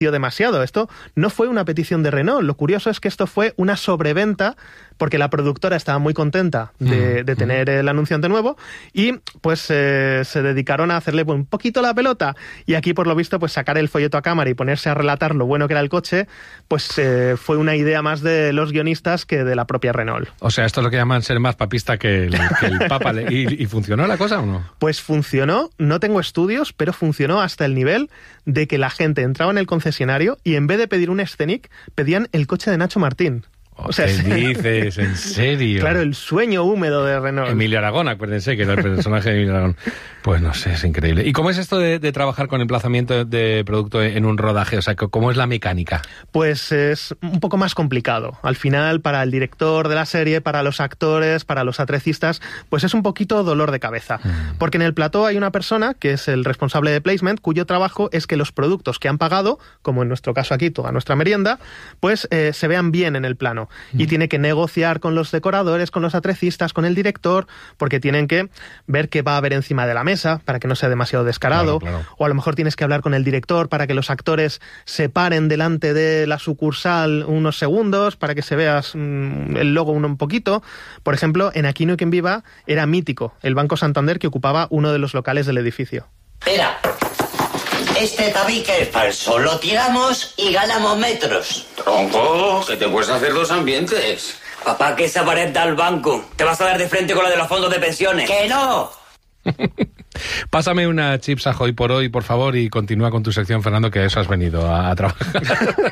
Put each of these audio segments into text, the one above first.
demasiado. Esto no fue una petición de Renault. Lo curioso es que esto fue una sobreventa porque la productora estaba muy contenta de tener el anunciante nuevo y pues se dedicaron a hacerle un poquito la pelota, y aquí por lo visto pues sacar el folleto a cámara y ponerse a relatar lo bueno que era el coche pues fue una idea más de los guionistas que de la propia Renault. O sea, esto es lo que llaman ser más papista que el Papa. ¿Y funcionó la cosa o no? Pues funcionó, no tengo estudios, pero funcionó hasta el nivel de que la gente entraba en el concesionario y en vez de pedir un Scenic, pedían el coche de Nacho Martín. O sea, ¿qué dices? ¿En serio? Claro, el sueño húmedo de Renault. Emilio Aragón, acuérdense que era el personaje de Emilio Aragón. Pues no sé, es increíble. ¿Y cómo es esto de trabajar con emplazamiento de producto en un rodaje? O sea, ¿cómo es la mecánica? Pues es un poco más complicado. Al final, para el director de la serie, para los actores, para los atrecistas, pues es un poquito dolor de cabeza. Porque en el plató hay una persona, que es el responsable de placement, cuyo trabajo es que los productos que han pagado, como en nuestro caso aquí, toda nuestra merienda, pues se vean bien en el plano. Y tiene que negociar con los decoradores, con los atrecistas, con el director, porque tienen que ver qué va a haber encima de la mesa para que no sea demasiado descarado. Claro. O a lo mejor tienes que hablar con el director para que los actores se paren delante de la sucursal unos segundos para que se vea el logo un poquito. Por ejemplo, en Aquí no hay quien viva era mítico el Banco Santander, que ocupaba uno de los locales del edificio. Mira, este tabique es falso, lo tiramos y ganamos metros. Tronco, que te puedes hacer dos ambientes. Papá, que esa pared da al banco. Te vas a dar de frente con la de los fondos de pensiones. ¡Que no! Pásame una Chips Ahoy por hoy, por favor, y continúa con tu sección, Fernando, que a eso has venido a trabajar.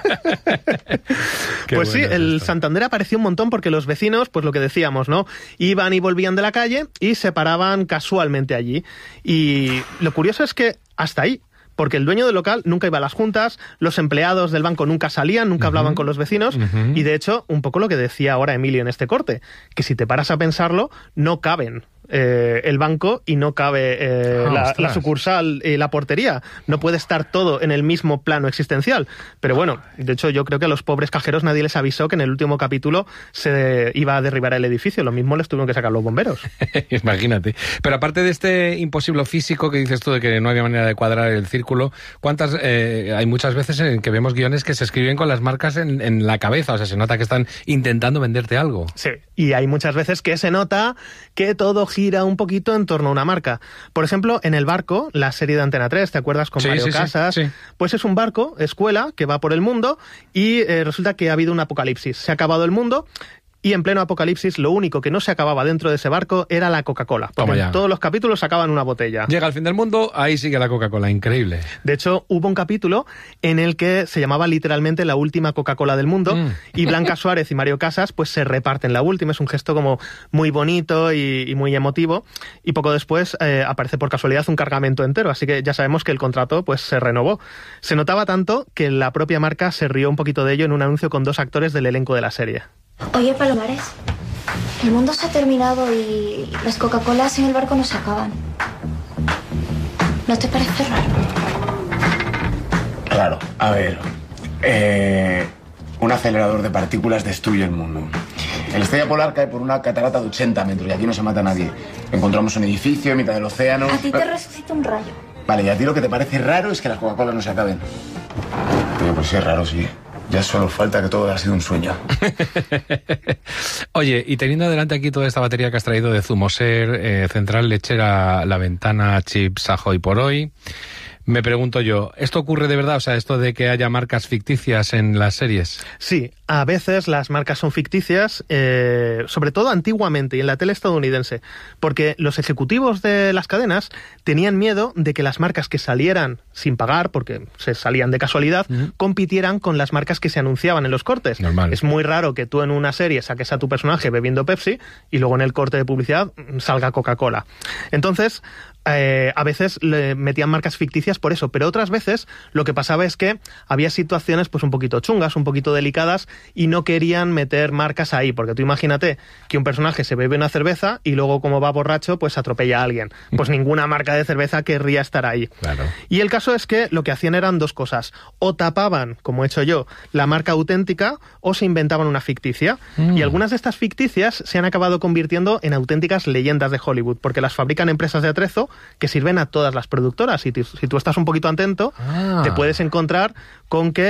Pues sí, el Santander apareció un montón porque los vecinos, pues lo que decíamos, ¿no? Iban y volvían de la calle y se paraban casualmente allí. Y lo curioso es que hasta ahí, porque el dueño del local nunca iba a las juntas, los empleados del banco nunca salían, nunca hablaban con los vecinos, y de hecho, un poco lo que decía ahora Emilio en este corte, que si te paras a pensarlo, no caben el banco y no cabe la sucursal y la portería. No puede estar todo en el mismo plano existencial. Pero bueno, de hecho yo creo que a los pobres cajeros nadie les avisó que en el último capítulo se iba a derribar el edificio. Lo mismo les tuvieron que sacar los bomberos. Imagínate. Pero aparte de este imposible físico que dices tú de que no había manera de cuadrar el círculo, ¿cuántas hay muchas veces en que vemos guiones que se escriben con las marcas en la cabeza? O sea, se nota que están intentando venderte algo. Sí, y hay muchas veces que se nota que todo gira un poquito en torno a una marca. Por ejemplo, en El Barco, la serie de Antena 3, ¿te acuerdas? Con Mario Casas. Sí. Pues es un barco, escuela, que va por el mundo y resulta que ha habido un apocalipsis. Se ha acabado el mundo. Y en pleno apocalipsis, lo único que no se acababa dentro de ese barco era la Coca-Cola. Porque en todos los capítulos sacaban una botella. Llega el fin del mundo, ahí sigue la Coca-Cola, increíble. De hecho, hubo un capítulo en el que se llamaba literalmente la última Coca-Cola del mundo, y Blanca Suárez y Mario Casas pues se reparten la última. Es un gesto como muy bonito y muy emotivo, y poco después aparece por casualidad un cargamento entero, así que ya sabemos que el contrato pues se renovó. Se notaba tanto que la propia marca se rió un poquito de ello en un anuncio con 2 actores del elenco de la serie. Oye, Palomares, el mundo se ha terminado y las Coca-Colas en el barco no se acaban. ¿No te parece raro? Raro. A ver, un acelerador de partículas destruye el mundo. El Estrella Polar cae por una catarata de 80 metros y aquí no se mata a nadie. Encontramos un edificio en mitad del océano. A ti te resucita un rayo. Vale, y a ti lo que te parece raro es que las Coca-Colas no se acaben. Oye, pues sí es raro, sí. Ya solo falta que todo haya sido un sueño. Oye, y teniendo adelante aquí toda esta batería que has traído de Zumoser, Central Lechera, La Ventana, Chips Ahoy por hoy, me pregunto yo, ¿esto ocurre de verdad? O sea, esto de que haya marcas ficticias en las series. Sí, a veces las marcas son ficticias, sobre todo antiguamente y en la tele estadounidense, porque los ejecutivos de las cadenas tenían miedo de que las marcas que salieran sin pagar, porque se salían de casualidad, compitieran con las marcas que se anunciaban en los cortes. Normal. Es muy raro que tú en una serie saques a tu personaje bebiendo Pepsi y luego en el corte de publicidad salga Coca-Cola. Entonces, a veces le metían marcas ficticias por eso, pero otras veces lo que pasaba es que había situaciones pues un poquito chungas, un poquito delicadas, y no querían meter marcas ahí, porque tú imagínate que un personaje se bebe una cerveza y luego, como va borracho, pues atropella a alguien. Pues ninguna marca de cerveza querría estar ahí. Claro. Y el caso es que lo que hacían eran 2 cosas: o tapaban, como he hecho yo, la marca auténtica, o se inventaban una ficticia. Y algunas de estas ficticias se han acabado convirtiendo en auténticas leyendas de Hollywood, porque las fabrican empresas de atrezo tipo que sirven a todas las productoras. Y si tú estás un poquito atento, te puedes encontrar con que